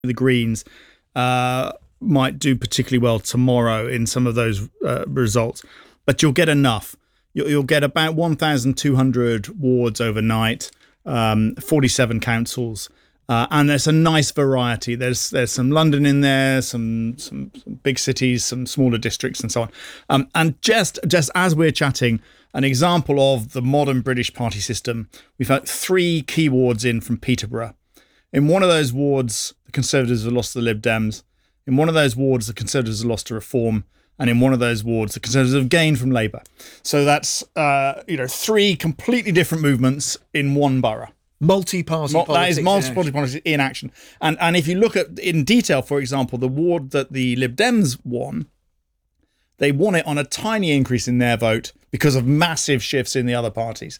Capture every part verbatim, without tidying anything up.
the Greens uh, might do particularly well tomorrow in some of those uh, results, but you'll get enough. You'll, you'll get about one thousand two hundred wards overnight, um, forty-seven councils, uh, and there's a nice variety. There's there's some London in there, some some, some big cities, some smaller districts, and so on. Um, and just just as we're chatting, an example of the modern British party system, we've had three key wards in from Peterborough. In one of those wards, the Conservatives have lost to the Lib Dems. In one of those wards, the Conservatives have lost to Reform. And in one of those wards, the Conservatives have gained from Labour. So that's uh, you know three completely different movements in one borough. Multi-party Mo- politics. That is multi-party politics in action. And and if you look at in detail, for example, the ward that the Lib Dems won, they won it on a tiny increase in their vote because of massive shifts in the other parties.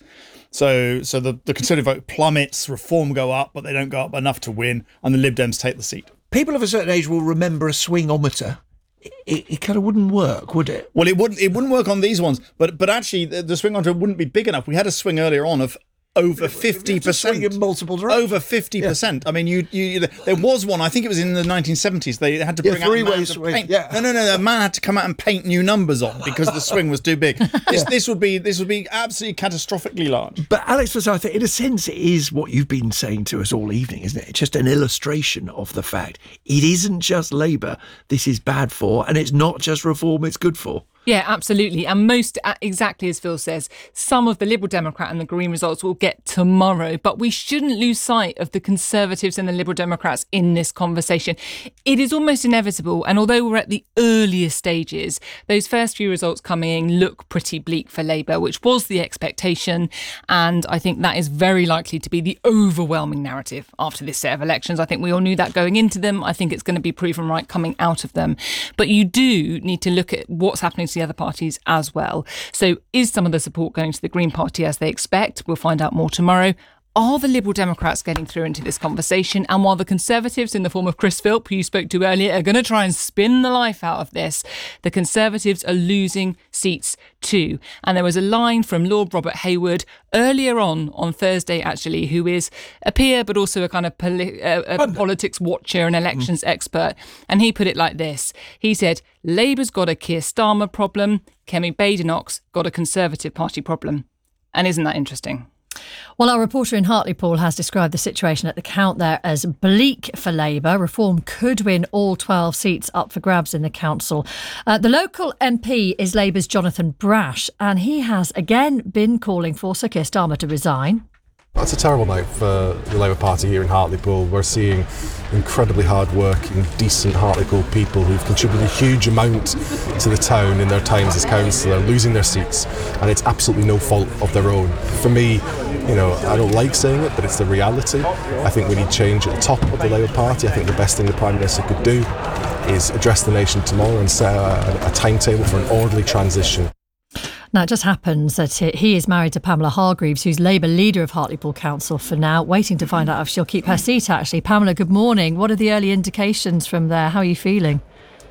So so the, the Conservative vote plummets, Reform go up, but they don't go up enough to win, and the Lib Dems take the seat. People of a certain age will remember a swingometer. It, it kind of wouldn't work, would it? Well, it wouldn't. It wouldn't work on these ones, but but actually, the, the swingometer wouldn't be big enough. We had a swing earlier on of over fifty percent. In multiple directions. Over fifty percent. Yeah. I mean, you, you. There was one. I think it was in the nineteen seventies. They had to yeah, bring out a man to swing. paint. Yeah. No, no, no. A man had to come out and paint new numbers on because the swing was too big. This, yeah. this would be this would be absolutely catastrophically large. But Alex Forsyth, in a sense, it is what you've been saying to us all evening, isn't it? It's just an illustration of the fact it isn't just Labour this is bad for, and it's not just Reform it's good for. Yeah, absolutely. And most, exactly as Phil says, some of the Liberal Democrat and the Green results will get tomorrow. But we shouldn't lose sight of the Conservatives and the Liberal Democrats in this conversation. It is almost inevitable. And although we're at the earliest stages, those first few results coming in look pretty bleak for Labour, which was the expectation. And I think that is very likely to be the overwhelming narrative after this set of elections. I think we all knew that going into them. I think it's going to be proven right coming out of them. But you do need to look at what's happening to the other parties as well. So is some of the support going to the Green Party as they expect? We'll find out more tomorrow. Are the Liberal Democrats getting through into this conversation? And while the Conservatives, in the form of Chris Philp, who you spoke to earlier, are going to try and spin the life out of this, the Conservatives are losing seats too. And there was a line from Lord Robert Hayward earlier on, on Thursday, actually, who is a peer, but also a kind of poli- uh, a politics watcher and elections mm. expert. And he put it like this. He said, Labour's got a Keir Starmer problem, Kemi Badenoch's got a Conservative Party problem. And isn't that interesting? Well, our reporter in Hartlepool has described the situation at the count there as bleak for Labour. Reform could win all twelve seats up for grabs in the council. Uh, the local M P is Labour's Jonathan Brash, and he has again been calling for Sir Keir Starmer to resign. It's a terrible night for the Labour Party here in Hartlepool. We're seeing incredibly hard-working, decent Hartlepool people who've contributed a huge amount to the town in their times as councillor, losing their seats, and it's absolutely no fault of their own. For me, you know, I don't like saying it, but it's the reality. I think we need change at the top of the Labour Party. I think the best thing the Prime Minister could do is address the nation tomorrow and set a, a timetable for an orderly transition. Now, it just happens that he is married to Pamela Hargreaves, who's Labour leader of Hartlepool Council for now, waiting to find out if she'll keep her seat, actually. Pamela, good morning. What are the early indications from there? How are you feeling?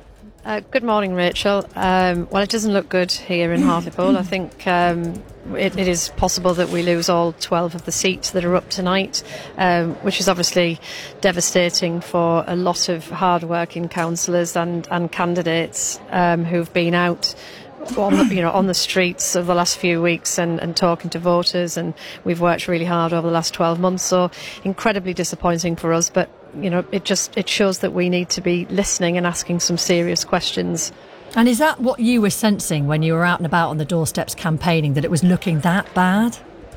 Uh, good morning, Rachel. Um, well, it doesn't look good here in Hartlepool. I think um, it, it is possible that we lose all twelve of the seats that are up tonight, um, which is obviously devastating for a lot of hard-working councillors and, and candidates um, who've been out on the, you know, on the streets of the last few weeks and, and talking to voters, and we've worked really hard over the last twelve months, so incredibly disappointing for us, but you know it just it shows that we need to be listening and asking some serious questions. And is that what you were sensing when you were out and about on the doorsteps campaigning, that it was looking that bad?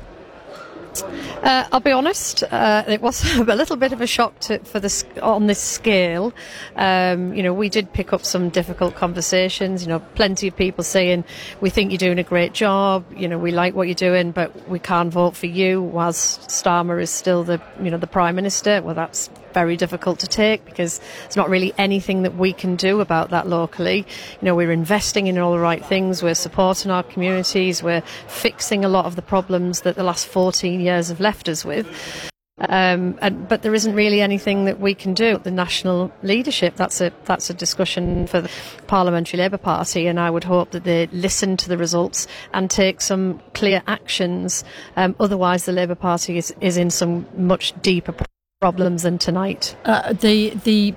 Uh, I'll be honest, uh, it was a little bit of a shock to, for this on this scale. Um, you know, we did pick up some difficult conversations. You know, plenty of people saying, "We think you're doing a great job. You know, we like what you're doing, but we can't vote for you." Whilst Starmer is still the, you know, the Prime Minister. Well, that's very difficult to take because there's not really anything that we can do about that locally. You know, we're investing in all the right things. We're supporting our communities. We're fixing a lot of the problems that the last fourteen years have left us with. Um, and, but there isn't really anything that we can do. The national leadership, that's a that's a discussion for the Parliamentary Labour Party, and I would hope that they listen to the results and take some clear actions. Um, otherwise, the Labour Party is, is in some much deeper problems than tonight. Uh, the the